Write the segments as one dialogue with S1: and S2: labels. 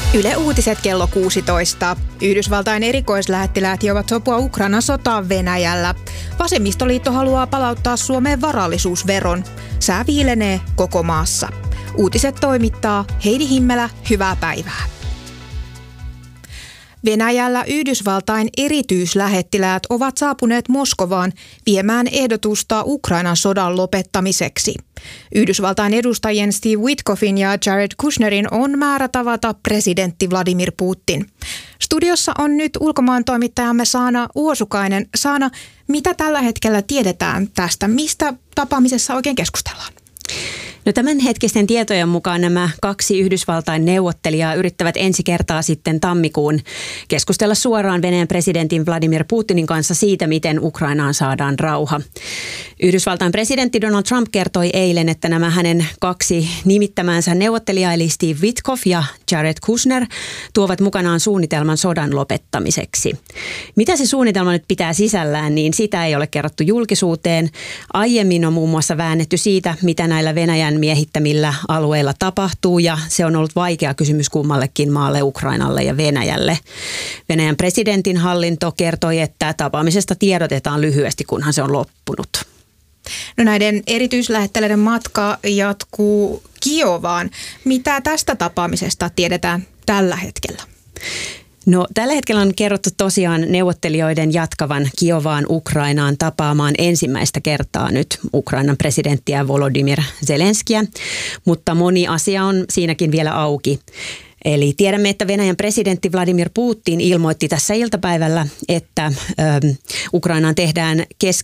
S1: Yle Uutiset kello 16. Yhdysvaltain erikoislähettiläät hiovat sopua Ukrainan sotaan Venäjällä. Vasemmistoliitto haluaa palauttaa Suomeen varallisuusveron. Sää viilenee koko maassa. Uutiset toimittaa Heidi Himmelä, hyvää päivää. Venäjällä Yhdysvaltain erityislähettiläät ovat saapuneet Moskovaan viemään ehdotusta Ukrainan sodan lopettamiseksi. Yhdysvaltain edustajien Steve Witkoffin ja Jared Kushnerin on määrä tavata presidentti Vladimir Putin. Studiossa on nyt ulkomaan toimittajamme Saana Uosukainen. Saana, mitä tällä hetkellä tiedetään tästä? Mistä tapaamisessa oikein keskustellaan?
S2: No tämänhetkisten tietojen mukaan nämä kaksi Yhdysvaltain neuvottelijaa yrittävät ensi kertaa sitten tammikuun keskustella suoraan Venäjän presidentin Vladimir Putinin kanssa siitä, miten Ukrainaan saadaan rauha. Yhdysvaltain presidentti Donald Trump kertoi eilen, että nämä hänen kaksi nimittämänsä neuvottelijaa eli Steve Witkoff ja Jared Kushner tuovat mukanaan suunnitelman sodan lopettamiseksi. Mitä se suunnitelma nyt pitää sisällään, niin sitä ei ole kerrottu julkisuuteen. Aiemmin on muun muassa väännetty siitä, mitä näillä Venäjän miehittämillä alueilla tapahtuu, ja se on ollut vaikea kysymys kummallekin maalle, Ukrainalle ja Venäjälle. Venäjän presidentin hallinto kertoi, että tapaamisesta tiedotetaan lyhyesti, kunhan se on loppunut.
S1: No näiden erityislähettiläiden matka jatkuu Kiovaan. Mitä tästä tapaamisesta tiedetään tällä hetkellä?
S2: No tällä hetkellä on kerrottu tosiaan neuvottelijoiden jatkavan Kiovaan Ukrainaan tapaamaan ensimmäistä kertaa nyt Ukrainan presidenttiä Volodymyr Zelenskiä, mutta moni asia on siinäkin vielä auki. Eli tiedämme, että Venäjän presidentti Vladimir Putin ilmoitti tässä iltapäivällä, että Ukrainaan tehdään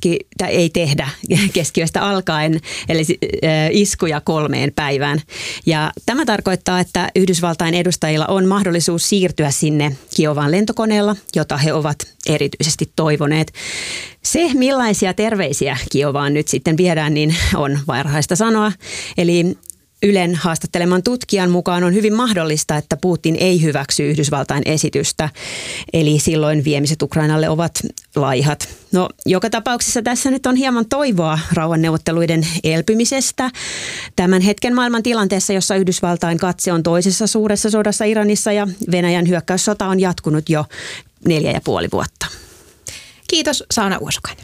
S2: keskiöstä alkaen, eli iskuja 3 päivään. Ja tämä tarkoittaa, että Yhdysvaltain edustajilla on mahdollisuus siirtyä sinne Kiovaan lentokoneella, jota he ovat erityisesti toivoneet. Se, millaisia terveisiä Kiovaan nyt sitten viedään, niin on varhaista sanoa. Eli Ylen haastatteleman tutkijan mukaan on hyvin mahdollista, että Putin ei hyväksy Yhdysvaltain esitystä, eli silloin viemiset Ukrainalle ovat laihat. No, joka tapauksessa tässä nyt on hieman toivoa rauhanneuvotteluiden elpymisestä. Tämän hetken maailman tilanteessa, jossa Yhdysvaltain katse on toisessa suuressa sodassa Iranissa ja Venäjän hyökkäyssota on jatkunut jo 4,5 vuotta.
S1: Kiitos, Saana Uosukainen.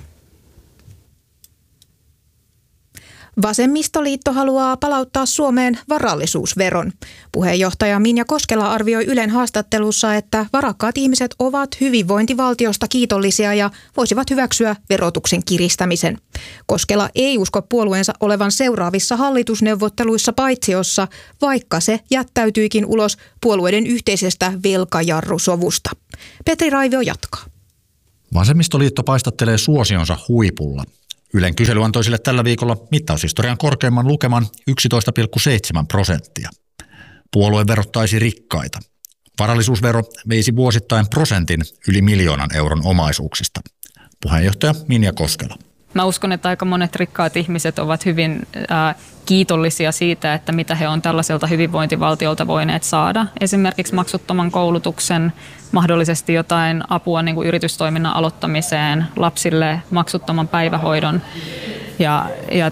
S1: Vasemmistoliitto haluaa palauttaa Suomeen varallisuusveron. Puheenjohtaja Minja Koskela arvioi Ylen haastattelussa, että varakkaat ihmiset ovat hyvinvointivaltiosta kiitollisia ja voisivat hyväksyä verotuksen kiristämisen. Koskela ei usko puolueensa olevan seuraavissa hallitusneuvotteluissa paitsiossa, vaikka se jättäytyikin ulos puolueiden yhteisestä velkajarrusovusta. Petri Raivio jatkaa.
S3: Vasemmistoliitto paistattelee suosionsa huipulla. Ylen kysely antoi sille tällä viikolla mittaushistorian korkeimman lukeman 11,7%. Puolue verottaisi rikkaita. Varallisuusvero veisi vuosittain prosentin yli 1 miljoonan euron omaisuuksista. Puheenjohtaja Minja Koskela.
S4: Mä uskon, että aika monet rikkaat ihmiset ovat hyvin kiitollisia siitä, että mitä he on tällaiselta hyvinvointivaltiolta voineet saada. Esimerkiksi maksuttoman koulutuksen, mahdollisesti jotain apua niin kuin yritystoiminnan aloittamiseen, lapsille maksuttoman päivähoidon ja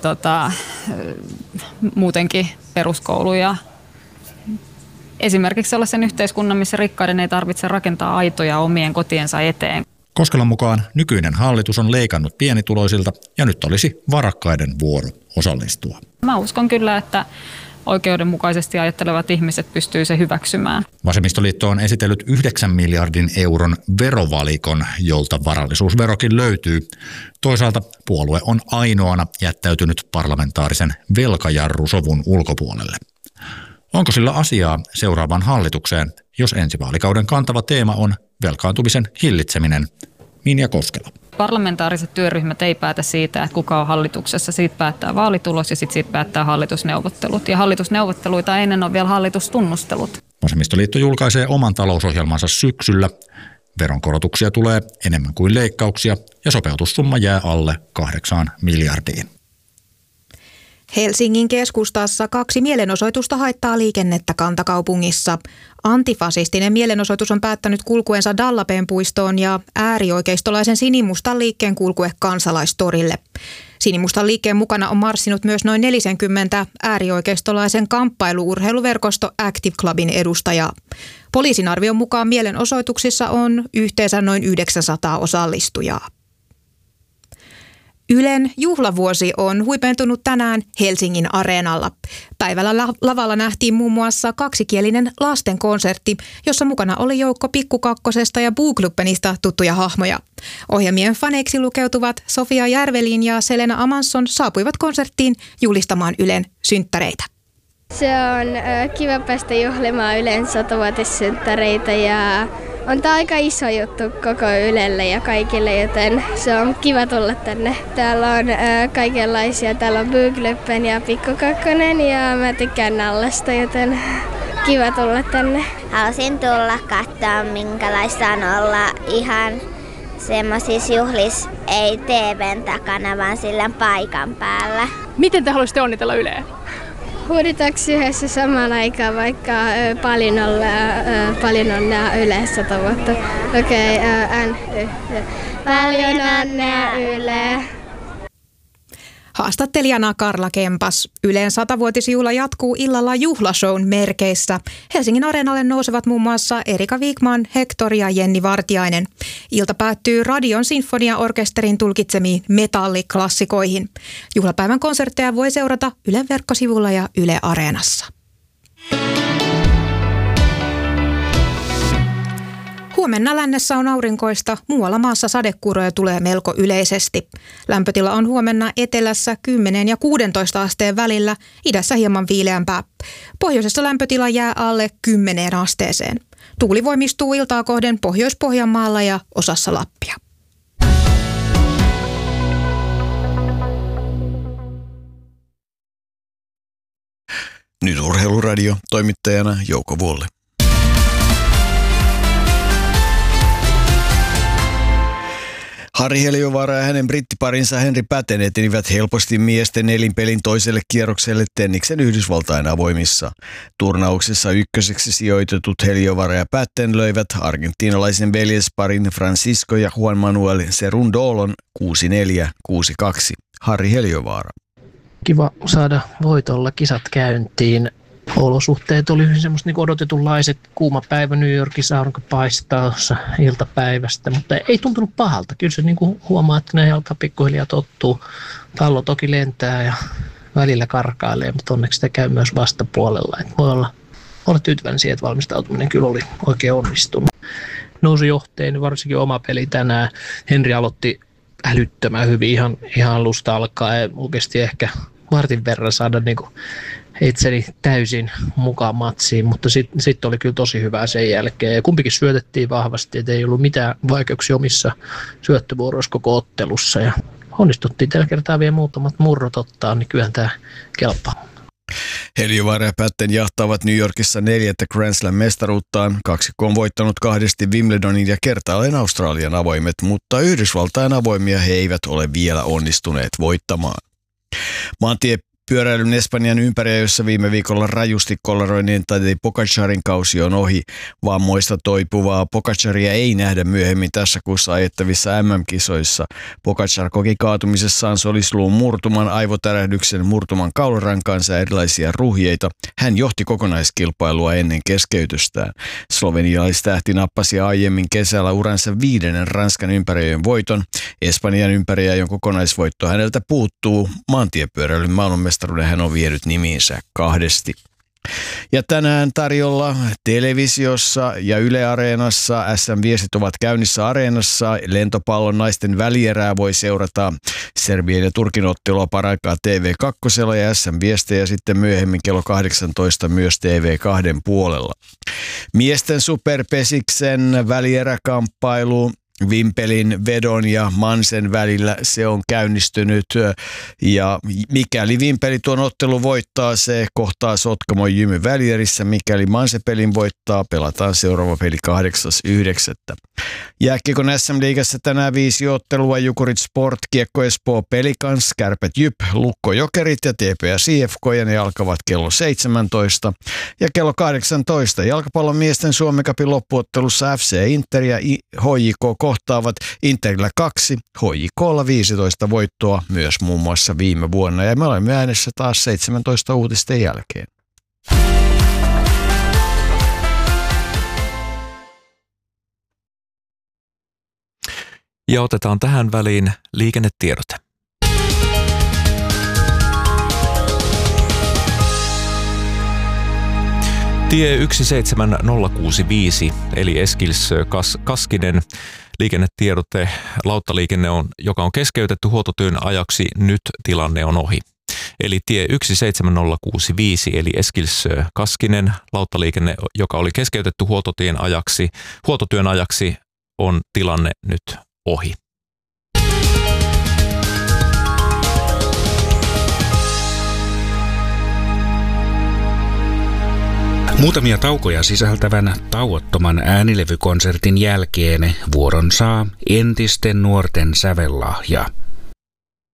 S4: muutenkin peruskoulu. Ja esimerkiksi sellaisen yhteiskunnan, missä rikkaiden ei tarvitse rakentaa aitoja omien kotiensa eteen.
S3: Koskelan mukaan nykyinen hallitus on leikannut pienituloisilta ja nyt olisi varakkaiden vuoro osallistua.
S4: Mä uskon kyllä, että oikeudenmukaisesti ajattelevat ihmiset pystyy se hyväksymään.
S3: Vasemmistoliitto on esitellyt 9 miljardin euron verovalikon, jolta varallisuusverokin löytyy. Toisaalta puolue on ainoana jättäytynyt parlamentaarisen velkajarrusovun ulkopuolelle. Onko sillä asiaa seuraavaan hallitukseen, jos ensi vaalikauden kantava teema on velkaantumisen hillitseminen? Minja Koskela.
S4: Parlamentaariset työryhmät ei päätä siitä, että kuka on hallituksessa. Siitä päättää vaalitulos ja siitä päättää hallitusneuvottelut. Ja hallitusneuvotteluita ennen on vielä hallitustunnustelut.
S3: Vasemmistoliitto julkaisee oman talousohjelmansa syksyllä. Veronkorotuksia tulee enemmän kuin leikkauksia ja sopeutussumma jää alle 8 miljardiin.
S1: Helsingin keskustassa 2 mielenosoitusta haittaa liikennettä kantakaupungissa. Antifasistinen mielenosoitus on päättänyt kulkuensa Dallapen puistoon ja äärioikeistolaisen sinimustan liikkeen kulkue Kansalaistorille. Sinimustan liikkeen mukana on marssinut myös noin 40 äärioikeistolaisen kamppailu-urheiluverkosto Active Clubin edustajaa. Poliisin arvion mukaan mielenosoituksissa on yhteensä noin 900 osallistujaa. Ylen juhlavuosi on huipentunut tänään Helsingin Areenalla. Päivällä lavalla nähtiin muun muassa kaksikielinen lastenkonsertti, jossa mukana oli joukko Pikku Kakkosesta ja Bookluppenista tuttuja hahmoja. Ohjelmien faneiksi lukeutuvat Sofia Järvelin ja Selena Amansson saapuivat konserttiin julistamaan Ylen synttäreitä.
S5: Se on kiva päästä juhlimaan Ylen 100-vuotissynttäreitä ja on tämä aika iso juttu koko Ylelle ja kaikille, joten se on kiva tulla tänne. Täällä on kaikenlaisia, täällä on Bookluppen ja Pikku Kakkonen ja mä tykkään Nallasta, joten kiva tulla tänne.
S6: Halusin tulla katsoa, minkälaista on olla ihan semmoisissa juhlissa, ei TV:n takana, vaan sillä paikan päällä.
S7: Miten te haluaisitte onnitella Yleä?
S5: Huuditaanko yhdessä samaan aikaan, vaikka paljon onnea Yle 100 vuotta? Okei, paljon onnea Yle.
S1: Haastattelijana Karla Kempas. Ylen 100-vuotisjuhla jatkuu illalla juhlashown merkeissä. Helsingin Areenalle nousevat muun muassa Erika Wigman, Hector ja Jenni Vartiainen. Ilta päättyy Radion sinfoniaorkesterin tulkitsemiin metalliklassikoihin. Juhlapäivän konsertteja voi seurata Ylen verkkosivulla ja Yle Areenassa. Huomenna lännessä on aurinkoista, muualla maassa sadekuuroja tulee melko yleisesti. Lämpötila on huomenna etelässä 10 ja 16 asteen välillä, idässä hieman viileämpää. Pohjoisessa lämpötila jää alle 10 asteeseen. Tuuli voimistuu iltaa kohden Pohjois-Pohjanmaalla ja osassa Lappia.
S8: Nyt Urheiluradio, toimittajana Jouko Vuolle. Harri Heliövaara ja hänen brittiparinsa Henri Patten etenivät helposti miesten nelinpelin toiselle kierrokselle tenniksen Yhdysvaltain avoimissa. Turnauksessa ykköseksi sijoitetut Heliövaara ja Patten löivät argentiinalaisen veljesparin Francisco ja Juan Manuel Cerundolon 6-4, 6-2. Harri Heliövaara.
S9: Kiva saada voitolla kisat käyntiin. Olosuhteet oli semmoista niin odotetunlaiset, kuuma päivä New Yorkissa, aurinko paistaa iltapäivästä, mutta ei tuntunut pahalta. Kyllä se niin kuin huomaa, että ne alkaa pikkuhiljaa tottuu. Pallo toki lentää ja välillä karkailee, mutta onneksi sitä käy myös vastapuolella. Et voi olla tyytyväinen siihen, että valmistautuminen kyllä oli oikein onnistunut. Nousujohteen, varsinkin oma peli tänään. Henri aloitti älyttömän hyvin ihan alusta alkaen. Oikeasti ehkä vartin verran saada niin kuin itseni täysin mukaan matsiin, mutta sitten oli kyllä tosi hyvää sen jälkeen. Ja kumpikin syötettiin vahvasti, että ei ollut mitään vaikeuksia omissa syöttövuoroissa koko ottelussa. Ja onnistuttiin tällä kertaa vielä muutamat murrot ottaa, niin kyllähän tämä kelpaa.
S8: Heliövaara ja Patten jahtaavat New Yorkissa 4. Grand Slam-mestaruuttaan. Kaksikko on voittanut 2 Wimbledonin ja kertaalleen Australian avoimet, mutta Yhdysvaltain avoimia he eivät ole vielä onnistuneet voittamaan. Maantiepyöräilyn Espanjan ympäriä, jossa viime viikolla rajusti kollaroinnin Tadej Pogačarin kausi on ohi. Vammoista toipuvaa Pogačaria ei nähdä myöhemmin tässä kuussa ajettavissa MM-kisoissa. Pogačar koki kaatumisessaan solisluun murtuman, aivotärähdyksen, murtuman kaularankaansa ja erilaisia ruhjeita. Hän johti kokonaiskilpailua ennen keskeytystään. Slovenialaistähti nappasi aiemmin kesällä uransa 5. Ranskan ympäriöjen voiton. Espanjan ympäriöjen kokonaisvoitto häneltä puuttuu. Maantiepyöräilyn maailmanmestaruuden hän on vienyt nimiinsä 2. Ja tänään tarjolla televisiossa ja Yle Areenassa SM-viestit ovat käynnissä Areenassa. Lentopallon naisten välierää voi seurata Serbian ja Turkin ottelua paraikaa TV2 ja SM-viestejä sitten myöhemmin kello 18 myös TV2 puolella. Miesten superpesiksen välieräkamppailu Vimpelin, Vedon ja Mansen välillä se on käynnistynyt ja mikäli Vimpeli tuon ottelun voittaa, se kohtaa Sotkamon Jymy välierissä. Mikäli Manse pelin voittaa, pelataan seuraava peli 8.9. Jääkiekon SM-liigassa tänään 5 ottelua: Jukurit Sport, Kiekko Espoo Pelikans, Kärpät Jyp, Lukko Jokerit ja TPS IFK, ja ne alkavat kello 17. Ja kello 18 jalkapallon miesten Suomen Cupin loppuottelussa FC Inter ja HJK kohtaavat. Interillä 2, HJK:lla 15 voittoa myös muun muassa viime vuonna. Ja me olemme äänessä taas 17 uutisten jälkeen.
S10: Ja otetaan tähän väliin liikennetiedote. Tie 17065 eli Eskilsö-Kaskinen liikennetiedote. Lauttaliikenne joka on keskeytetty huoltotyön ajaksi. Nyt tilanne on ohi. Eli tie 17065 eli Eskilsö-Kaskinen lauttaliikenne, joka oli keskeytetty huoltotyön ajaksi, on tilanne nyt ohi.
S11: Muutamia taukoja sisältävän tauottoman äänilevykonsertin jälkeen vuoron saa entisten nuorten sävellahja.